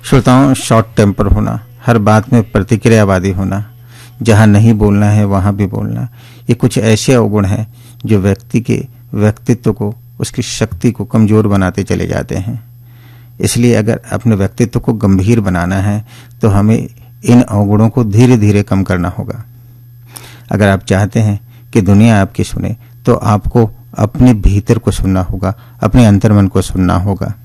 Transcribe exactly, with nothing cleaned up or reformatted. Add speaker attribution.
Speaker 1: श्रोताओं, short temper होना, हर बात में प्रतिक्रियावादी होना, जहां नहीं बोलना है वहां भी बोलना, ये कुछ ऐसे अवगुण हैं जो व्यक्ति के व्यक्तित्व को, उसकी शक्ति को कमजोर बनाते चले जाते हैं। इसलिए अगर अपने व्यक्तित्व को गंभीर बनाना है तो हमें इन अवगुणों को धीरे धीरे कम करना होगा। अगर आप चाहते हैं कि दुनिया आपकी सुने तो आपको अपने भीतर को सुनना होगा, अपने अंतर्मन को सुनना होगा।